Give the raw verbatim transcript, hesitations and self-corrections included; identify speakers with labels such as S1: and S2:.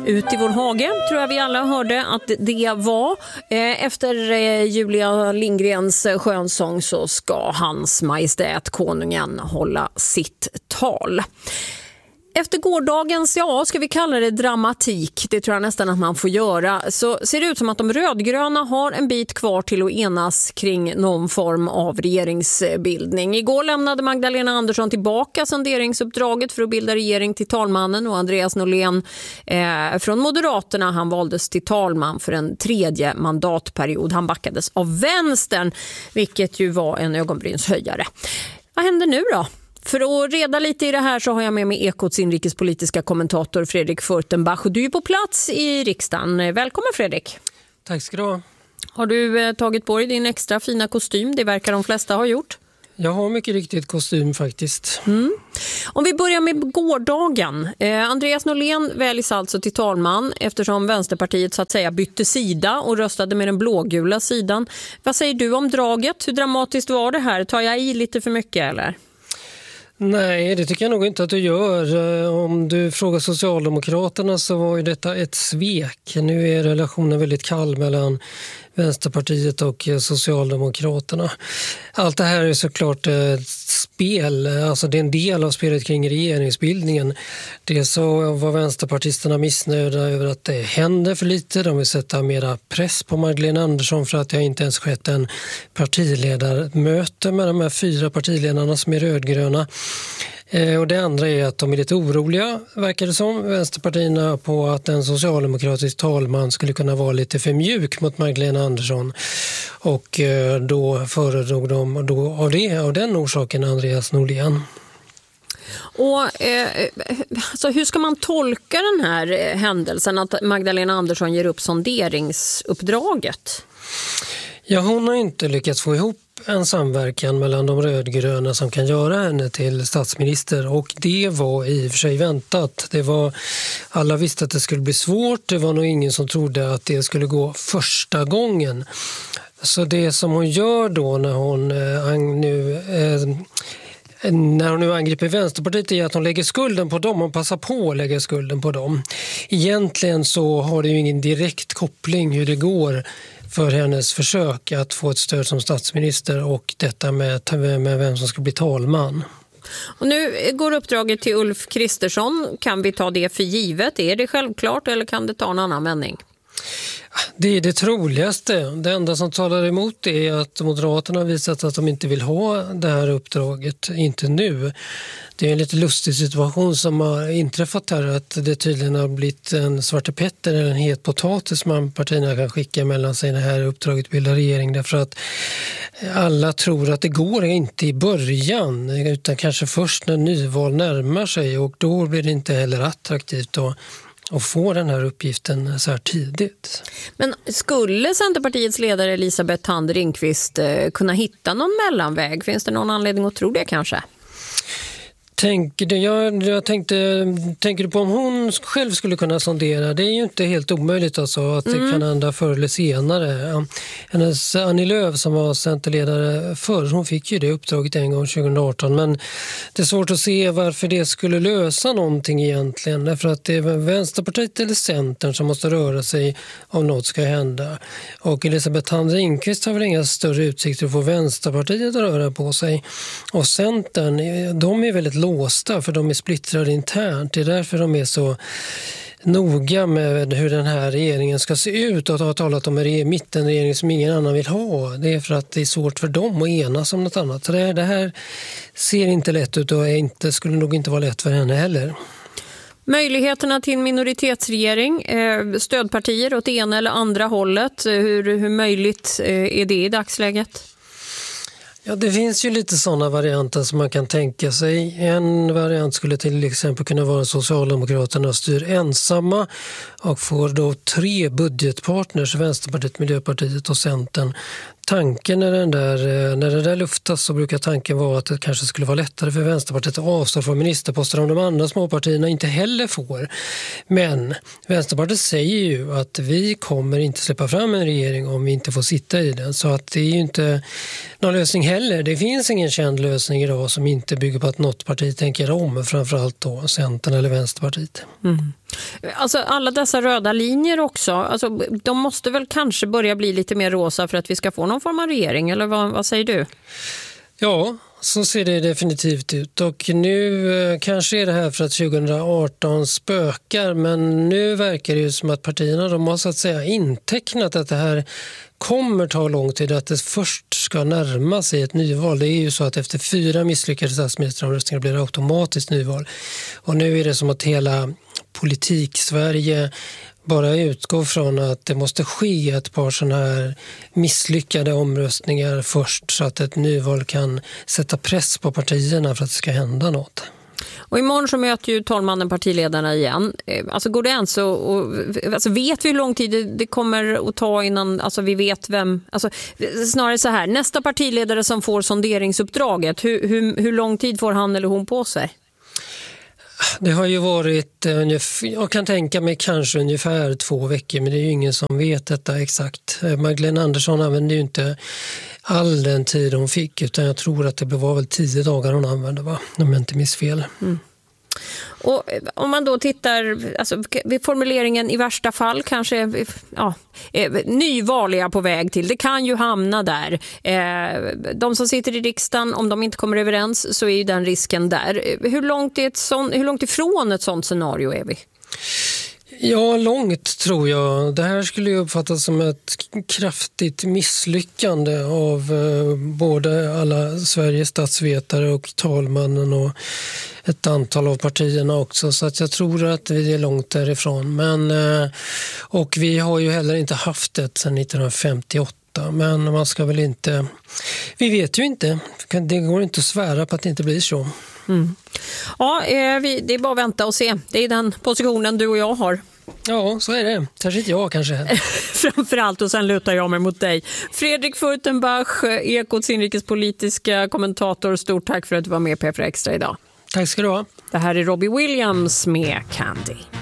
S1: Ut i vår hage tror jag vi alla hörde att det var. Efter Julia Lindgrens skönsång så ska hans majestät konungen hålla sitt tal. Efter gårdagens, ja ska vi kalla det dramatik, det tror jag nästan att man får göra, så ser det ut som att de rödgröna har en bit kvar till att enas kring någon form av regeringsbildning. Igår lämnade Magdalena Andersson tillbaka sonderingsuppdraget för att bilda regering till talmannen, och Andreas Norlén eh, från Moderaterna, han valdes till talman för en tredje mandatperiod. Han backades av vänstern, vilket ju var en ögonbrynshöjare. Vad händer nu då? För att reda lite i det här så har jag med mig Ekots inrikespolitiska kommentator Fredrik Furtenbach. Du är på plats i riksdagen. Välkommen Fredrik.
S2: Tack ska du ha.
S1: Har du eh, tagit på dig din extra fina kostym? Det verkar de flesta ha gjort.
S2: Jag har mycket riktigt kostym faktiskt.
S1: Mm. Om vi börjar med gårdagen. Eh, Andreas Norlén väljs alltså till talman eftersom Vänsterpartiet så att säga bytte sida och röstade med den blågula sidan. Vad säger du om draget? Hur dramatiskt var det här? Tar jag i lite för mycket eller?
S2: Nej, det tycker jag nog inte att du gör. Om du frågar Socialdemokraterna så var ju detta ett svek. Nu är relationen väldigt kall mellan Vänsterpartiet och Socialdemokraterna. Allt det här är såklart ett spel, alltså det är en del av spelet kring regeringsbildningen. Det så var vänsterpartisterna missnöjda över att det händer för lite. De vill sätta mera press på Magdalena Andersson för att det inte ens skett en partiledarmöte med de här fyra partiledarna som är rödgröna. Och det andra är att de är lite oroliga, verkar det som, vänsterpartierna, på att en socialdemokratisk talman skulle kunna vara lite för mjuk mot Magdalena Andersson. Och då föredrog de då av, det, av den orsaken Andreas Norlén.
S1: Och eh, alltså hur ska man tolka den här händelsen att Magdalena Andersson ger upp sonderingsuppdraget?
S2: Ja, hon har inte lyckats få ihop en samverkan mellan de rödgröna som kan göra henne till statsminister, och det var i och för sig väntat. Det var, alla visste att det skulle bli svårt, det var nog ingen som trodde att det skulle gå första gången. Så det som hon gör då när hon eh, nu... Eh, När hon nu angriper Vänsterpartiet är att hon lägger skulden på dem och passar på att lägga skulden på dem. Egentligen så har det ju ingen direkt koppling hur det går för hennes försök att få ett stöd som statsminister och detta med, med vem som ska bli talman.
S1: Och nu går uppdraget till Ulf Kristersson. Kan vi ta det för givet? Är det självklart eller kan det ta en annan vändning?
S2: Det är det troligaste. Det enda som talar emot det är att Moderaterna har visat att de inte vill ha det här uppdraget, inte nu. Det är en lite lustig situation som har inträffat här, att det tydligen har blivit en svartepetter eller en het potatis man partierna kan skicka mellan sig det här uppdraget bilda regering, därför att alla tror att det går inte i början utan kanske först när nyval närmar sig, och då blir det inte heller attraktivt att och få den här uppgiften så här tidigt. Men
S1: skulle Centerpartiets ledare Elisabeth Thand Ringqvist kunna hitta någon mellanväg? Finns det någon anledning att tro det kanske?
S2: Tänker, jag, jag tänkte, tänker du på om hon själv skulle kunna sondera? Det är ju inte helt omöjligt alltså att mm. det kan hända förr eller senare. Hennes Annie Lööf som var centerledare förr, hon fick ju det uppdraget en gång tjugo arton, men det är svårt att se varför det skulle lösa någonting egentligen, därför att det är Vänsterpartiet eller Centern som måste röra sig om något ska hända. Och Elisabeth Thand Ringqvist har väl inga större utsikter att få Vänsterpartiet att röra på sig. Och Centern, de är väldigt låsta för de är splittrade internt. Det är därför de är så noga med hur den här regeringen ska se ut och har talat om en mittenregering som ingen annan vill ha. Det är för att det är svårt för dem att enas om något annat. Så det här, det här ser inte lätt ut och är inte, skulle nog inte vara lätt för henne heller.
S1: Möjligheterna till en minoritetsregering, stödpartier åt ena eller andra hållet, hur, hur möjligt är det i dagsläget?
S2: Ja, det finns ju lite sådana varianter som man kan tänka sig. En variant skulle till exempel kunna vara Socialdemokraterna styr ensamma och får då tre budgetpartners, Vänsterpartiet, Miljöpartiet och Centern. Tanken när, den där, när det där luftas så brukar tanken vara att det kanske skulle vara lättare för Vänsterpartiet att avstå från ministerposter om de andra småpartierna inte heller får. Men Vänsterpartiet säger ju att vi kommer inte släppa fram en regering om vi inte får sitta i den. Så att det är ju inte någon lösning heller. Det finns ingen känd lösning idag som inte bygger på att något parti tänker om, framförallt då Centern eller Vänsterpartiet.
S1: Mm. Alltså alla dessa röda linjer också, alltså, de måste väl kanske börja bli lite mer rosa för att vi ska få någon form av regering, eller vad, vad säger du?
S2: Ja, så ser det definitivt ut. Och nu eh, kanske är det här för att tjugohundraarton spökar, men nu verkar det ju som att partierna de har så att säga intecknat att det här kommer ta lång tid, att det först ska närma sig ett nyval. Det är ju så att efter fyra misslyckade statsministeromröstningar blir det automatiskt nyval. Och nu är det som att hela politik-Sverige bara utgår från att det måste ske ett par sådana här misslyckade omröstningar först så att ett nyval kan sätta press på partierna för att det ska hända något.
S1: Och imorgon så möter ju talmannen partiledarna igen. Alltså går det ens och, och alltså vet vi hur lång tid det, det kommer att ta innan alltså vi vet vem, alltså snarare så här, nästa partiledare som får sonderingsuppdraget, hur, hur, hur lång tid får han eller hon på sig?
S2: Det har ju varit, jag kan tänka mig kanske ungefär två veckor, men det är ju ingen som vet detta exakt. Magdalena Andersson använde ju inte all den tid hon fick, utan jag tror att det var väl tio dagar hon använde, va? Om jag inte missfel. Mm.
S1: Och om man då tittar alltså, vid formuleringen i värsta fall kanske ja, nyval är på väg till. Det kan ju hamna där. De som sitter i riksdagen, om de inte kommer överens så är ju den risken där. Hur långt, är ett sån, hur långt ifrån ett sånt scenario är vi?
S2: Ja, långt tror jag. Det här skulle ju uppfattas som ett kraftigt misslyckande av både alla Sveriges statsvetare och talmannen och ett antal av partierna också. Så att jag tror att vi är långt därifrån. Men, och vi har ju heller inte haft det sedan nittonhundrafemtioåtta. Men man ska väl inte... Vi vet ju inte. Det går inte att svära på att det inte blir så.
S1: Mm. Ja, vi, det är bara att vänta och se. Det är den positionen du och jag har.
S2: Ja, så är det. Särskilt jag kanske.
S1: Framförallt, och sen lutar jag mig mot dig. Fredrik Furtenbach, Ekots inrikespolitiska kommentator. Stort tack för att du var med på P fyra Extra idag.
S2: Tack ska du ha.
S1: Det här är Robbie Williams med Candy.